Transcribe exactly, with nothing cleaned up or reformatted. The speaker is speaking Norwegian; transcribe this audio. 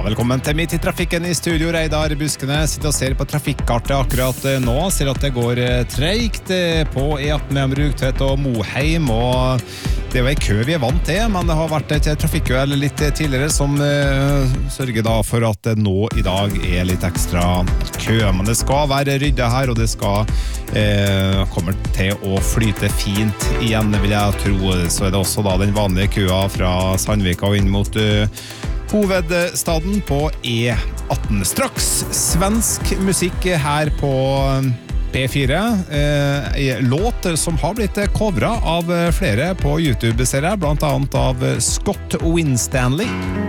Velkommen til Midt i trafikken i studio. Reidar Buskene sitter og ser på trafikkartet akkurat nå. Ser at det går tregt på E atten mellom Rugtvedt og Moheim, og det er jo en kø vi er vant til, men det har vært et trafikkuhell litt tidligere som uh, sørger da for at det nå i dag er litt ekstra kø. Men det skal være ryddet her, og det skal uh, kommer til å flyte fint igjen, vil jeg tro. Så er det også da den vanlige køa fra Sandvika og inn mot uh, hovedstaden på E atten. Straks svensk musikk her på P fire, eh, en låt som har blitt covret av flere på YouTube, ser jeg, blant annet av Scott Winstanley.